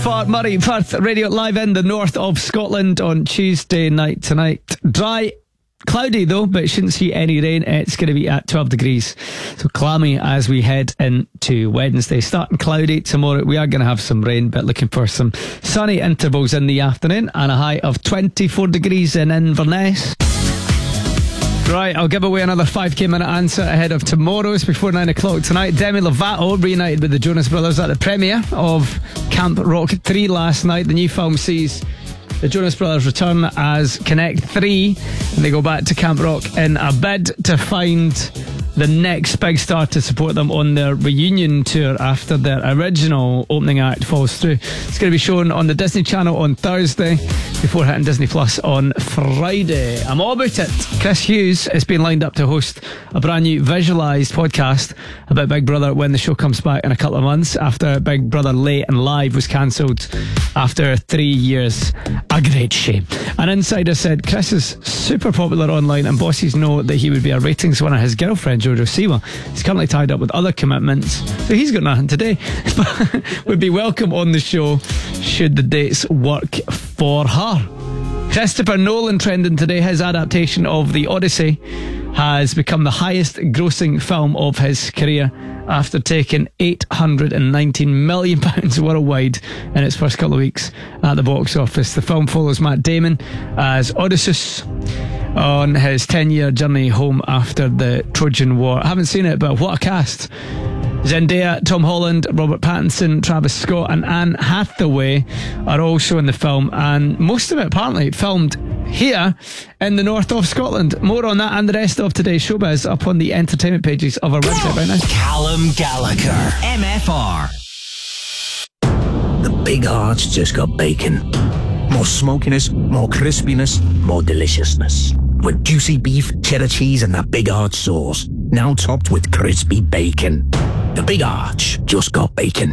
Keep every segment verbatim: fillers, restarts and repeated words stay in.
for Murray Perth Radio live in the north of Scotland on Tuesday night tonight. Dry, cloudy though, but shouldn't see any rain. It's going to be at twelve degrees, so clammy as we head into Wednesday. Starting cloudy tomorrow. We are going to have some rain, but looking for some sunny intervals in the afternoon, and a high of twenty-four degrees in Inverness. Right, I'll give away another five K minute answer ahead of tomorrow's before nine o'clock tonight. Demi Lovato reunited with the Jonas Brothers at the premiere of Camp Rock three last night. The new film sees the Jonas Brothers return as Connect three, and they go back to Camp Rock in a bid to find the next big star to support them on their reunion tour after their original opening act falls through. It's going to be shown on the Disney Channel on Thursday before hitting Disney Plus on Friday. I'm all about it. Chris Hughes has been lined up to host a brand new visualised podcast about Big Brother when the show comes back in a couple of months after Big Brother Late and Live was cancelled after three years. A great shame. An insider said Chris is super popular online and bosses know that he would be a ratings winner. His girlfriend Jojo Siwa is currently tied up with other commitments, so he's got nothing today, but would be welcome on the show should the dates work for her. Christopher Nolan trending today. His adaptation of The Odyssey has become the highest grossing film of his career after taking eight hundred nineteen million pounds worldwide in its first couple of weeks at the box office. The film follows Matt Damon as Odysseus on his ten-year journey home after the Trojan War. I haven't seen it, but what a cast. Zendaya, Tom Holland, Robert Pattinson, Travis Scott and Anne Hathaway are also in the film, and most of it apparently filmed here in the north of Scotland. More on that and the rest of today's showbiz up on the entertainment pages of our website right now. Callum Gallagher, M F R. The Big Heart's just got bacon. More smokiness, more crispiness, more deliciousness. With juicy beef, cheddar cheese and that Big Arch sauce. Now topped with crispy bacon. The Big Arch just got bacon.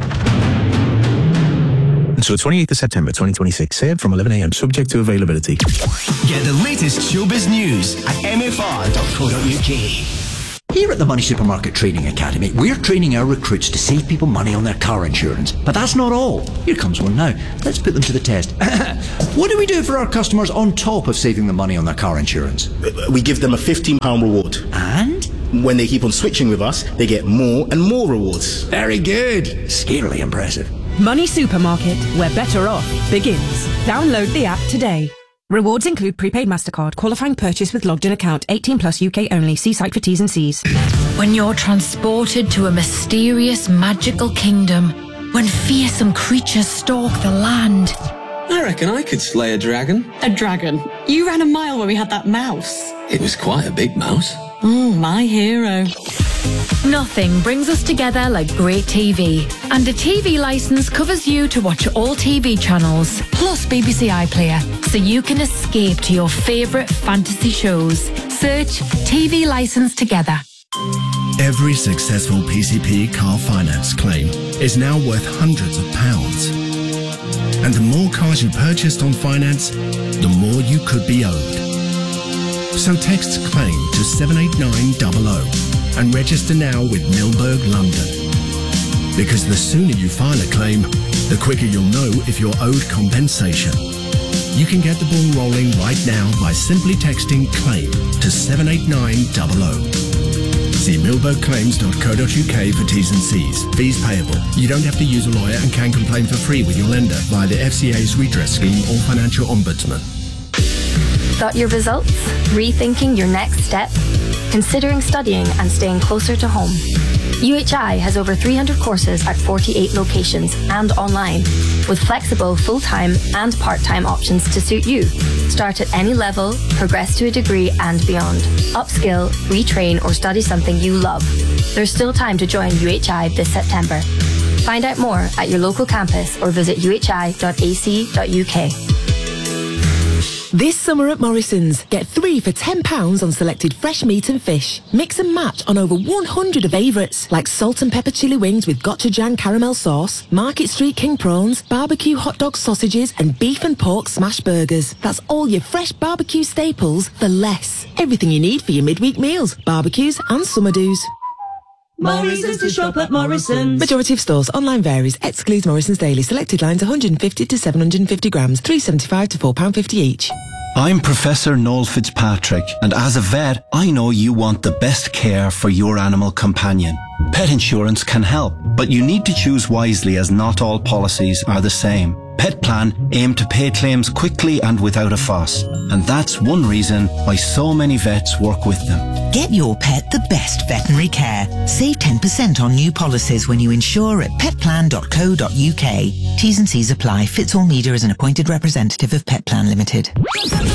Until the twenty-eighth of September twenty twenty-six, served from eleven a.m, subject to availability. Get the latest showbiz news at m f r dot co dot u k. Here at the Money Supermarket Training Academy, we're training our recruits to save people money on their car insurance. But that's not all. Here comes one now. Let's put them to the test. What do we do for our customers on top of saving them money on their car insurance? We give them a fifteen pounds reward. And? When they keep on switching with us, they get more and more rewards. Very good. Scarily impressive. Money Supermarket, where better off begins. Download the app today. Rewards include prepaid MasterCard, qualifying purchase with logged in account, eighteen plus U K only. See site for T's and C's. When you're transported to a mysterious, magical kingdom, when fearsome creatures stalk the land. I reckon I could slay a dragon. A dragon? You ran a mile when we had that mouse. It was quite a big mouse. Oh, my hero. Nothing brings us together like great T V. And a T V licence covers you to watch all T V channels, plus B B C iPlayer, so you can escape to your favourite fantasy shows. Search T V licence together. Every successful P C P car finance claim is now worth hundreds of pounds. And the more cars you purchased on finance, the more you could be owed. So text CLAIM to seven eight nine zero zero and register now with Milberg London. Because the sooner you file a claim, the quicker you'll know if you're owed compensation. You can get the ball rolling right now by simply texting CLAIM to seven eight nine zero zero. See milberg claims dot co dot u k for T's and C's. Fees payable. You don't have to use a lawyer and can complain for free with your lender via the F C A's redress scheme or financial ombudsman. Got your results? Rethinking your next step? Considering studying and staying closer to home? U H I has over three hundred courses at forty-eight locations and online, with flexible full-time and part-time options to suit you. Start at any level, progress to a degree and beyond. Upskill, retrain or study something you love. There's still time to join U H I this September. Find out more at your local campus or visit u h i dot a c dot u k. This summer at Morrison's, get three for ten pounds on selected fresh meat and fish. Mix and match on over one hundred of favourites, like salt and pepper chili wings with gochujang caramel sauce, Market Street King prawns, barbecue hot dog sausages and beef and pork smash burgers. That's all your fresh barbecue staples for less. Everything you need for your midweek meals, barbecues and summer do's. More reasons to shop at Morrison's. Majority of stores. Online varies. Excludes Morrison's Daily. Selected lines one hundred fifty to seven hundred fifty grams. three pounds seventy-five to four pounds fifty each. I'm Professor Noel Fitzpatrick, and as a vet, I know you want the best care for your animal companion. Pet insurance can help, but you need to choose wisely as not all policies are the same. Petplan aim to pay claims quickly and without a fuss, and that's one reason why so many vets work with them. Get your pet the best veterinary care. Save ten percent on new policies when you insure at petplan dot co dot uk. T's and C's apply. Fitz All Media is an appointed representative of Petplan Limited.